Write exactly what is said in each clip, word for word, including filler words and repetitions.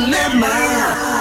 Ipanema.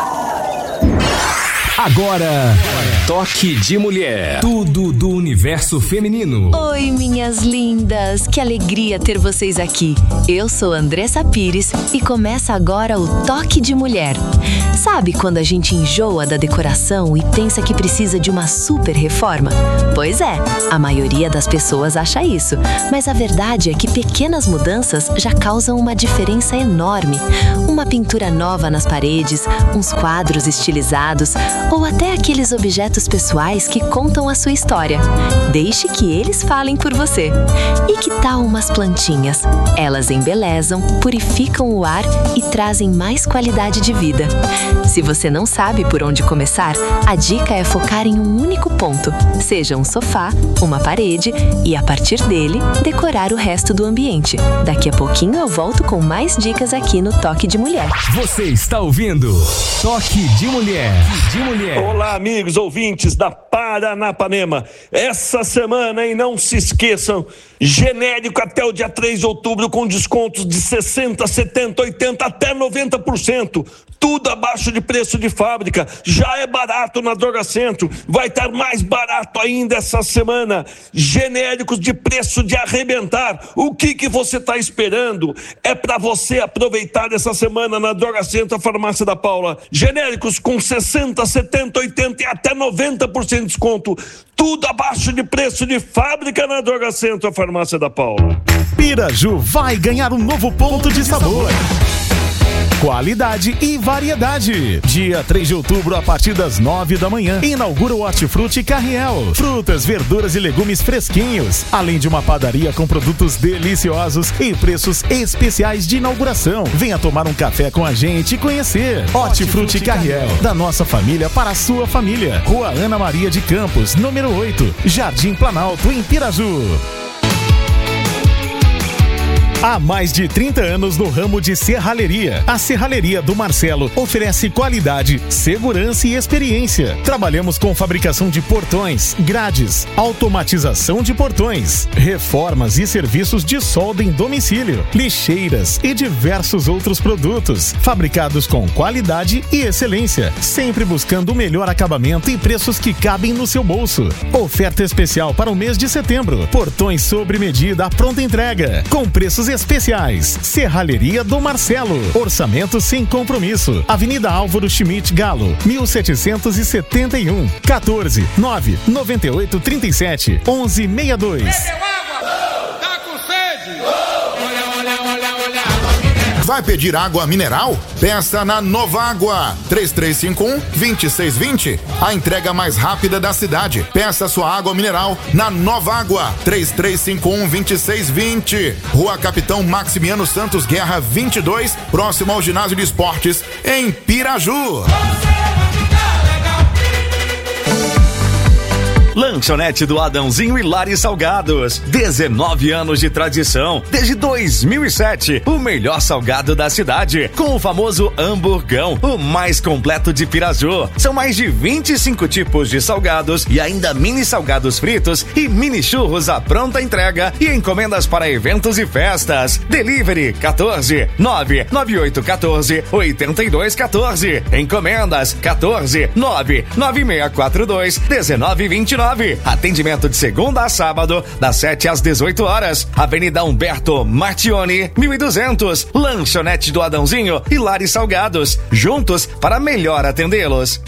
Agora, Toque de Mulher. Tudo do universo feminino. Oi, minhas lindas. Que alegria ter vocês aqui. Eu sou Andressa Pires e começa agora o Toque de Mulher. Sabe quando a gente enjoa da decoração e pensa que precisa de uma super reforma? Pois é, a maioria das pessoas acha isso. Mas a verdade é que pequenas mudanças já causam uma diferença enorme. Uma pintura nova nas paredes, uns quadros estilizados ou até aqueles objetos pessoais que contam a sua história. Deixe que eles falem por você. E que tal umas plantinhas? Elas embelezam, purificam o ar e trazem mais qualidade de vida. Se você não sabe por onde começar, a dica é focar em um único ponto, seja um sofá, uma parede, e a partir dele, decorar o resto do ambiente. Daqui a pouquinho eu volto com mais dicas aqui no Toque de Mulher. Você está ouvindo Toque de Mulher. De Mulher. Olá, amigos ouvintes da Paranapanema. Essa semana, hein, não se esqueçam, genérico até o dia três de outubro com descontos de sessenta, setenta, oitenta até noventa por cento. Tudo abaixo de preço de fábrica. Já é barato na Droga Centro. Vai estar mais barato ainda essa semana. Genéricos de preço de arrebentar. O que que você está esperando? É para você aproveitar essa semana na Droga Centro, a Farmácia da Paula. Genéricos com sessenta, setenta, oitenta e até noventa por cento de desconto. Tudo abaixo de preço de fábrica na Droga Centro, a Farmácia da Paula. Piraju vai ganhar um novo ponto de sabor. Qualidade e variedade. Dia três de outubro, a partir das nove da manhã, inaugura o Hortifruti Carriel. Frutas, verduras e legumes fresquinhos, além de uma padaria com produtos deliciosos e preços especiais de inauguração. Venha tomar um café com a gente e conhecer. Hortifruti Carriel, da nossa família para a sua família. Rua Ana Maria de Campos, número oito, Jardim Planalto, em Piraju. Há mais de trinta anos no ramo de serralheria. A Serralheria do Marcelo oferece qualidade, segurança e experiência. Trabalhamos com fabricação de portões, grades, automatização de portões, reformas e serviços de solda em domicílio, lixeiras e diversos outros produtos, fabricados com qualidade e excelência, sempre buscando o melhor acabamento e preços que cabem no seu bolso. Oferta especial para o mês de setembro. Portões sob medida à pronta entrega, com preços especiais. Serralheria do Marcelo. Orçamento sem compromisso. Avenida Álvaro Schmidt Galo, mil setecentos e setenta e um. quatorze, nove, noventa e oito, trinta e sete, onze, sessenta e dois. Bebeu água? Tá com sede? Olha, olha, olha, olha. Vai pedir água mineral? Peça na Nova Água. três três cinco um, dois seis dois zero. A entrega mais rápida da cidade. Peça sua água mineral na Nova Água. três três cinco um, dois seis dois zero. Rua Capitão Maximiano Santos Guerra vinte e dois, próximo ao Ginásio de Esportes, em Piraju. Lanchonete do Adãozinho e Lares Salgados. dezenove anos de tradição. Desde dois mil e sete, o melhor salgado da cidade. Com o famoso hamburgão, o mais completo de Piraju. São mais de vinte e cinco tipos de salgados e ainda mini salgados fritos e mini churros à pronta entrega e encomendas para eventos e festas. Delivery quatorze, nove nove oito um quatro, oito dois um quatro. Encomendas quatorze, nove nove seis quatro dois, um nove dois nove. Atendimento de segunda a sábado, das sete às dezoito horas. Avenida Humberto Martione, mil e duzentos. Lanchonete do Adãozinho e Lares Salgados. Juntos para melhor atendê-los.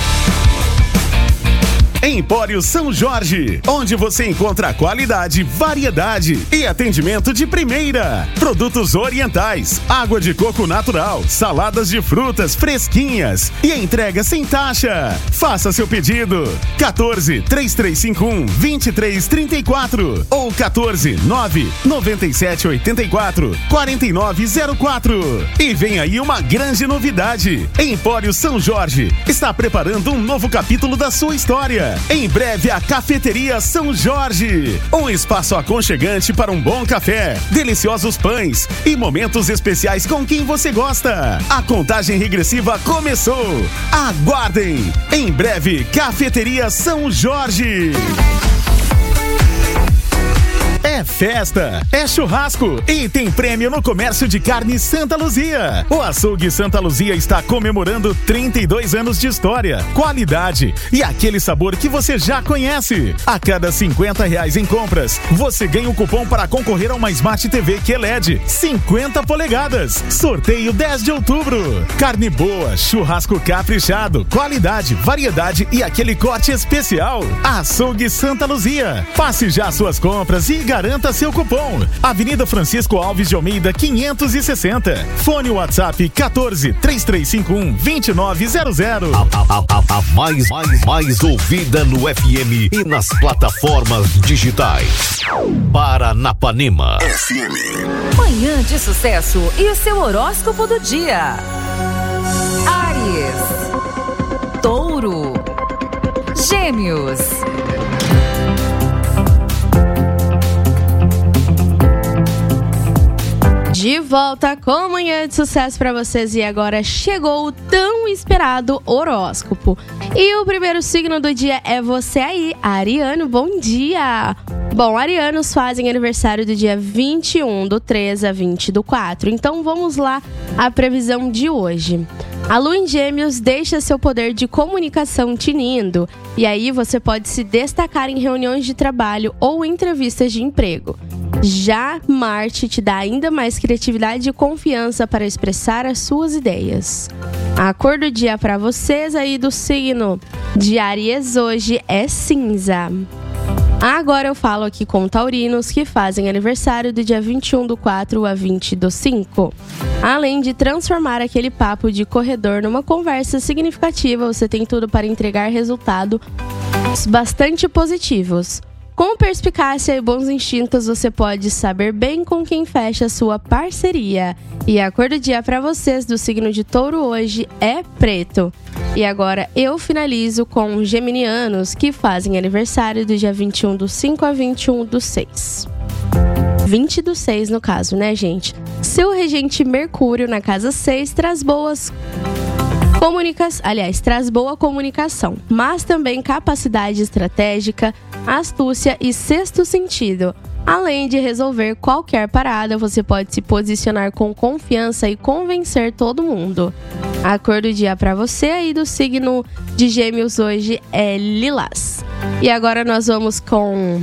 Empório São Jorge, onde você encontra qualidade, variedade e atendimento de primeira. Produtos orientais, água de coco natural, saladas de frutas fresquinhas e entrega sem taxa. Faça seu pedido. quatorze, três três cinco um, dois três três quatro ou quatorze, nove nove sete oito quatro, quatro nove zero quatro. E vem aí uma grande novidade. Empório São Jorge está preparando um novo capítulo da sua história. Em breve, a Cafeteria São Jorge, um espaço aconchegante para um bom café, deliciosos pães e momentos especiais com quem você gosta. A contagem regressiva começou. Aguardem! Em breve, Cafeteria São Jorge. É festa, é churrasco e tem prêmio no comércio de carne Santa Luzia. O Açougue Santa Luzia está comemorando trinta e dois anos de história, qualidade e aquele sabor que você já conhece. A cada cinquenta reais em compras, você ganha um cupom para concorrer a uma Smart T V Q L E D cinquenta polegadas. Sorteio dez de outubro. Carne boa, churrasco caprichado, qualidade, variedade e aquele corte especial. Açougue Santa Luzia. Faça já suas compras e garanta seu cupom. Avenida Francisco Alves de Almeida, quinhentos e sessenta. Fone WhatsApp quatorze, três três cinco um, dois nove zero zero. A, a, a, a mais, mais, mais ouvida no F M e nas plataformas digitais. Paranapanema F M. Manhã de sucesso e o seu horóscopo do dia. Áries, Touro, Gêmeos. De volta com Manhã de Sucesso para vocês e agora chegou o tão esperado horóscopo. E o primeiro signo do dia é você aí, Ariano, bom dia! Bom, arianos fazem aniversário do dia vinte e um do três a vinte do quatro, então vamos lá a previsão de hoje. A lua em Gêmeos deixa seu poder de comunicação tinindo e aí você pode se destacar em reuniões de trabalho ou entrevistas de emprego. Já Marte te dá ainda mais criatividade e confiança para expressar as suas ideias. A cor do dia para vocês aí do signo de Áries hoje é cinza. Agora eu falo aqui com taurinos que fazem aniversário do dia vinte e um do quatro a vinte do cinco. Além de transformar aquele papo de corredor numa conversa significativa, você tem tudo para entregar resultados bastante positivos. Com perspicácia e bons instintos, você pode saber bem com quem fecha sua parceria. E a cor do dia para vocês do signo de Touro hoje é preto. E agora eu finalizo com geminianos que fazem aniversário do dia vinte e um do cinco a vinte e um do seis. vinte do seis no caso, né, gente? Seu regente Mercúrio na casa seis traz boas comunicações, aliás, traz boa comunicação, mas também capacidade estratégica, astúcia e sexto sentido. Além de resolver qualquer parada, você pode se posicionar com confiança e convencer todo mundo. A cor do dia para você aí do signo de Gêmeos hoje é lilás. E agora nós vamos com...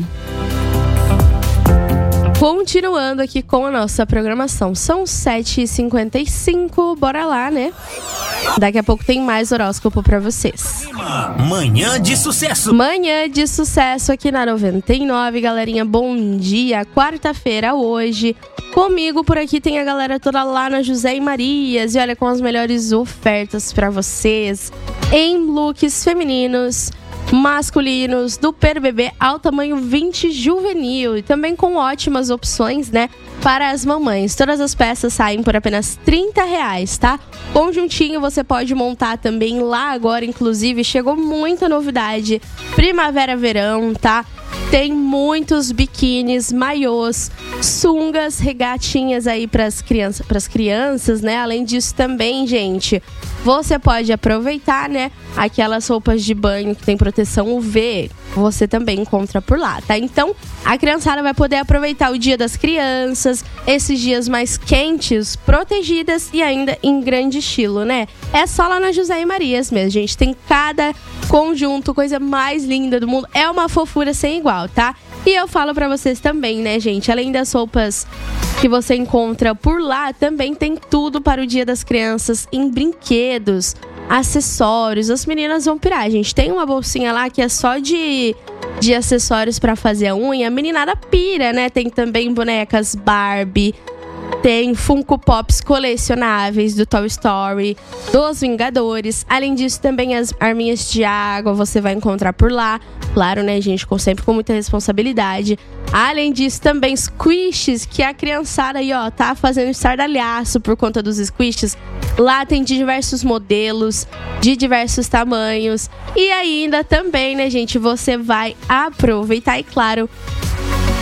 Continuando aqui com a nossa programação. São sete e cinquenta e cinco, bora lá, né? Daqui a pouco tem mais horóscopo pra vocês. Manhã de sucesso. Manhã de sucesso aqui na noventa e nove, galerinha. Bom dia, quarta-feira hoje. Comigo por aqui tem a galera toda lá na José e Marias. E olha, com as melhores ofertas pra vocês em looks femininos, masculinos, do P B B ao tamanho vinte juvenil. E também com ótimas opções, né, para as mamães. Todas as peças saem por apenas trinta reais, tá? Conjuntinho você pode montar também lá agora, inclusive chegou muita novidade. Primavera-verão, tá? Tem muitos biquínis, maiôs, sungas, regatinhas aí para as crianças, para as crianças, né? Além disso também, gente, você pode aproveitar, né, aquelas roupas de banho que tem proteção U V, você também encontra por lá, tá? Então, a criançada vai poder aproveitar o Dia das Crianças, esses dias mais quentes, protegidas e ainda em grande estilo, né? É só lá na José e Marias mesmo, gente. Tem cada conjunto, coisa mais linda do mundo. É uma fofura sem igual, tá? E eu falo pra vocês também, né, gente? Além das roupas que você encontra por lá, também tem tudo para o Dia das Crianças em brinquedos, acessórios. As meninas vão pirar, gente. Tem uma bolsinha lá que é só de, de acessórios pra fazer a unha. A meninada pira, né? Tem também bonecas Barbie. Tem Funko Pops colecionáveis do Toy Story, dos Vingadores. Além disso, também as arminhas de água você vai encontrar por lá. Claro, né, gente? Com, sempre com muita responsabilidade. Além disso, também squishes, que a criançada aí, ó, tá fazendo estardalhaço por conta dos squishes. Lá tem de diversos modelos, de diversos tamanhos. E ainda também, né, gente? Você vai aproveitar e, claro,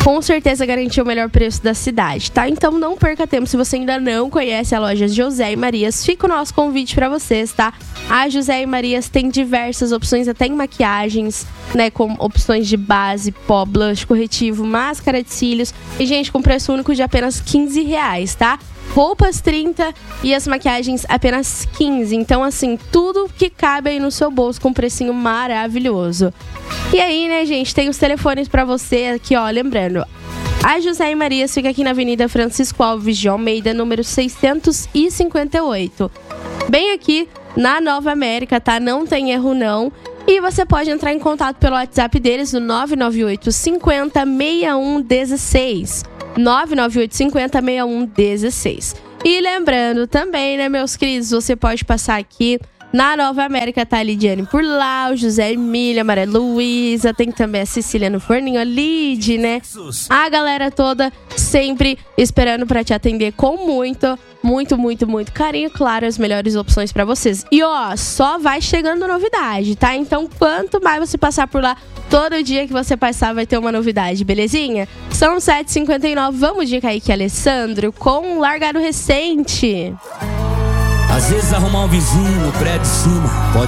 com certeza garantir o melhor preço da cidade, tá? Então não perca tempo, se você ainda não conhece a loja José e Marias, fica o nosso convite pra vocês, tá? A José e Marias tem diversas opções, até em maquiagens, né? Com opções de base, pó, blush, corretivo, máscara de cílios. E, gente, com preço único de apenas quinze reais, tá? Roupas trinta e as maquiagens apenas quinze. Então, assim, tudo que cabe aí no seu bolso com um precinho maravilhoso. E aí, né, gente, tem os telefones pra você aqui, ó, lembrando. A José e Marias fica aqui na Avenida Francisco Alves de Almeida, número seiscentos e cinquenta e oito. Bem aqui na Nova América, tá? Não tem erro, não. E você pode entrar em contato pelo WhatsApp deles no nove nove oito cinco zero seis um um seis. nove nove oito cinco zero seis um um seis. E lembrando também, né, meus queridos, você pode passar aqui na Nova América, tá a Lidiane por lá, o José Emília, a Maria Luísa, tem também a Cecília no forninho, a Lid, né? A galera toda sempre esperando pra te atender com muito, muito, muito, muito carinho. Claro, as melhores opções pra vocês. E ó, só vai chegando novidade, tá? Então, quanto mais você passar por lá, todo dia que você passar vai ter uma novidade, belezinha? São sete e cinquenta e nove, vamos de Kaique Alessandro com um largado recente. Às vezes arrumar um vizinho no prédio de cima pode